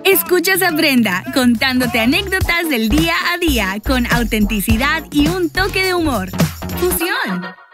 Escuchas a Brenda contándote anécdotas del día a día con autenticidad y un toque de humor. ¡Fusión!